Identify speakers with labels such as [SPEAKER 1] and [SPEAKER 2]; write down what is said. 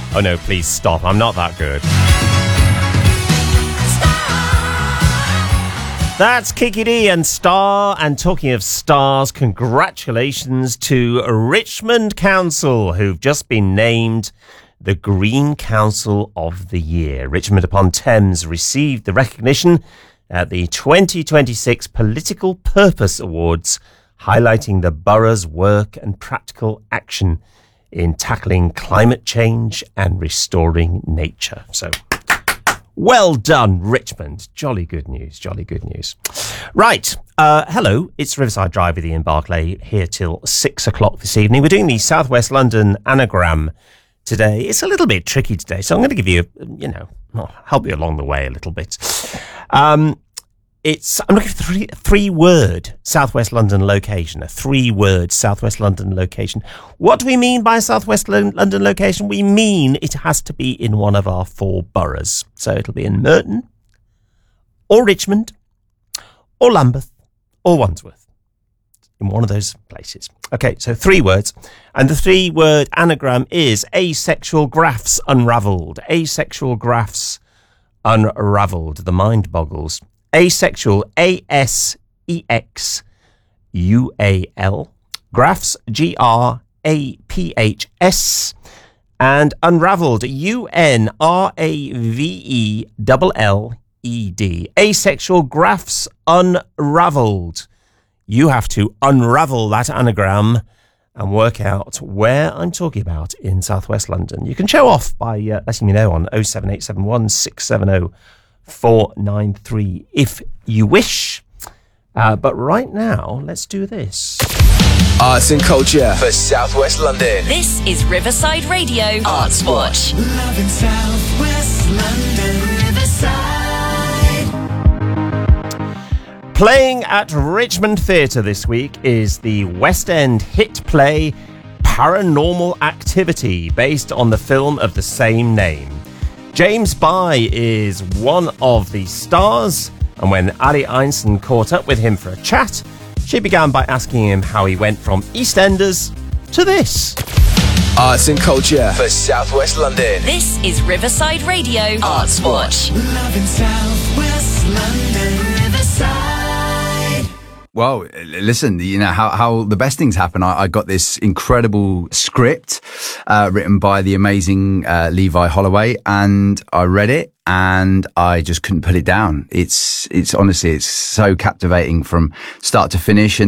[SPEAKER 1] Oh no, please stop. I'm not that good. That's Kiki D and Star. And talking of stars, congratulations to Richmond Council, who've just been named the Green Council of the Year. Richmond upon Thames received the recognition at the 2026 Political Purpose Awards, highlighting the borough's work and practical action in tackling climate change and restoring nature. So, well done, Richmond. Jolly good news, jolly good news. Right, hello, it's Riverside Drive with Ian Barclay here till 6 o'clock this evening. We're doing the South West London anagram today. It's a little bit tricky today, so I'm going to give you, help you along the way a little bit. I'm looking for three-word Southwest London location, a three-word Southwest London location. What do we mean by Southwest London location? We mean it has to be in one of our four boroughs. So it'll be in Merton, or Richmond, or Lambeth, or Wandsworth. In one of those places. Okay, so 3 words. And the 3-word anagram is asexual graphs unravelled. Asexual graphs unravelled. The mind boggles. Asexual, A-S-E-X-U-A-L. Graphs, G-R-A-P-H-S. And unravelled, U-N-R-A-V-E-L-L-E-D. Asexual graphs unravelled. You have to unravel that anagram and work out where I'm talking about in Southwest London. You can show off by letting me know on 07871 670 493 if you wish. But right now, let's do this.
[SPEAKER 2] Arts and culture for Southwest London.
[SPEAKER 3] This is Riverside Radio Arts Watch.
[SPEAKER 4] Loving Southwest London, Riverside.
[SPEAKER 1] Playing at Richmond Theatre this week is the West End hit play Paranormal Activity, based on the film of the same name. James Bye is one of the stars, and when Ali Einstein caught up with him for a chat, she began by asking him how he went from EastEnders to this.
[SPEAKER 2] Arts and culture for Southwest London.
[SPEAKER 3] This is Riverside Radio Arts Watch.
[SPEAKER 4] Loving Southwest London, Riverside.
[SPEAKER 5] Well, listen, how the best things happen. I got this incredible script written by the amazing Levi Holloway, and I read it and I just couldn't put it down. It's honestly, it's so captivating from start to finish. And